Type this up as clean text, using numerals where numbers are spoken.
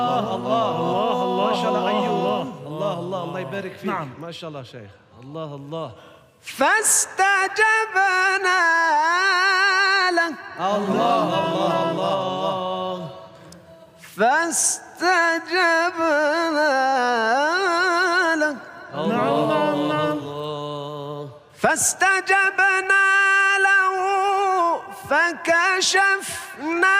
الله الله الله ما شاء الله أيوب. الله الله الله يبارك فيك. نعم. ما شاء الله شيخ. الله الله. فاستجبنا له. الله الله الله. فاستجبنا له. الله. فاستجبنا له فكشفنا